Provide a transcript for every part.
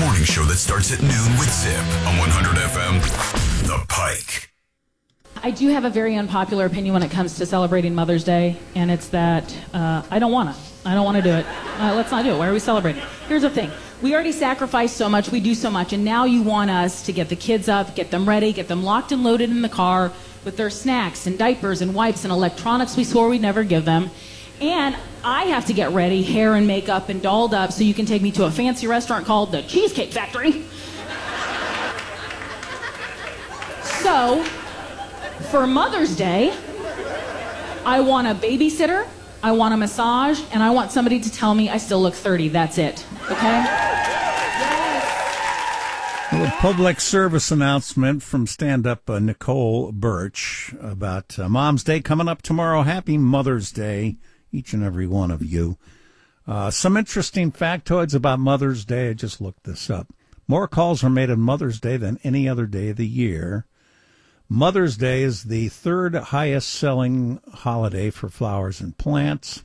morning show that starts at noon with Zip on 100 FM, The Pike. I do have a very unpopular opinion when it comes to celebrating Mother's Day, and it's that I don't want to do it. Let's not do it. Why are we celebrating? Here's the thing. We already sacrifice so much, we do so much, and now you want us to get the kids up, get them ready, get them locked and loaded in the car with their snacks and diapers and wipes and electronics we swore we'd never give them. And I have to get ready, hair and makeup and dolled up, so you can take me to a fancy restaurant called the Cheesecake Factory. So, for Mother's Day, I want a babysitter, I want a massage, and I want somebody to tell me I still look 30. That's it. Okay? A public service announcement from stand-up Nicole Birch about Mom's Day coming up tomorrow. Happy Mother's Day, each and every one of you. Some interesting factoids about Mother's Day. I just looked this up. More calls are made on Mother's Day than any other day of the year. Mother's Day is the third highest selling holiday for flowers and plants.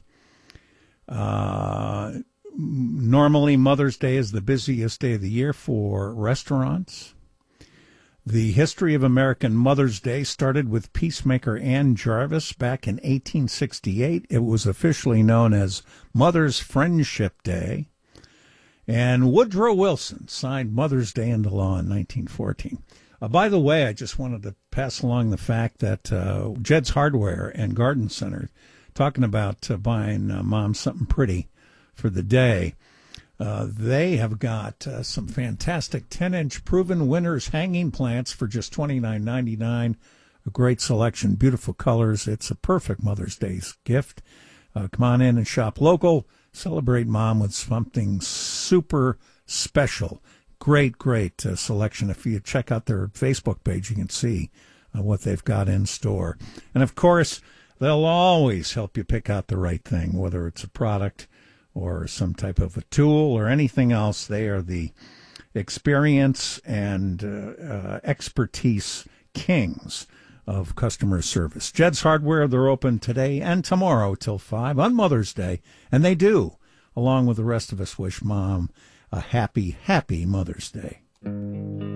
Normally, Mother's Day is the busiest day of the year for restaurants. The history of American Mother's Day started with peacemaker Ann Jarvis back in 1868. It was officially known as Mother's Friendship Day. And Woodrow Wilson signed Mother's Day into law in 1914. By the way, I just wanted to pass along the fact that Jed's Hardware and Garden Center, talking about buying Mom something pretty for the day, they have got some fantastic 10-inch proven winners hanging plants for just $29.99. A great selection, beautiful colors. It's a perfect Mother's Day gift. Come on in and shop local. Celebrate Mom with something super special. Great selection. If you check out their Facebook page, you can see what they've got in store. And, of course, they'll always help you pick out the right thing, whether it's a product or some type of a tool or anything else. They are the experience and expertise kings of customer service. Jed's Hardware, they're open today and tomorrow till 5 on Mother's Day. And they do, along with the rest of us, wish Mom a happy Mother's Day.